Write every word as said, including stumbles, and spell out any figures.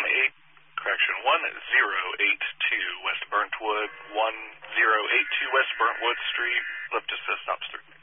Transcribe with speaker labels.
Speaker 1: eight, correction, one zero eight two West Burntwood, one zero eight two West Burntwood Street. Lift assist, stop through.